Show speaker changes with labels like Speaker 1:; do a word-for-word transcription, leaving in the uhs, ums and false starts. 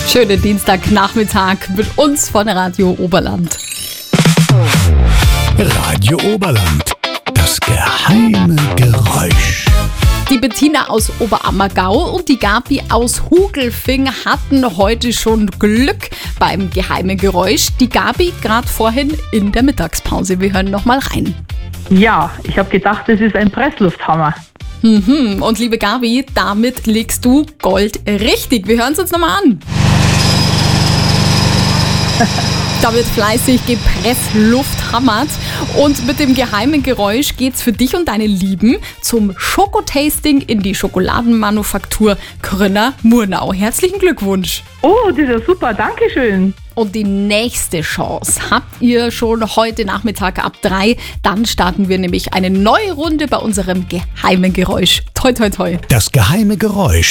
Speaker 1: Schönen Dienstagnachmittag mit uns von Radio Oberland.
Speaker 2: Radio Oberland, das geheime Geräusch.
Speaker 1: Die Bettina aus Oberammergau und die Gabi aus Hugelfing hatten heute schon Glück beim geheimen Geräusch. Die Gabi gerade vorhin in der Mittagspause. Wir hören noch mal rein.
Speaker 3: Ja, ich habe gedacht, das ist ein Presslufthammer.
Speaker 1: Mhm. Und liebe Gabi, damit liegst du Gold richtig. Wir hören es uns nochmal an. Da wird fleißig gepresslufthammert. Und mit dem geheimen Geräusch geht's für dich und deine Lieben zum Schokotasting in die Schokoladenmanufaktur Krönner-Murnau. Herzlichen Glückwunsch.
Speaker 3: Oh, das ist ja super, Dankeschön.
Speaker 1: Und die nächste Chance habt ihr schon heute Nachmittag ab drei. Dann starten wir nämlich eine neue Runde bei unserem geheimen Geräusch. Toi, toi, toi.
Speaker 2: Das geheime Geräusch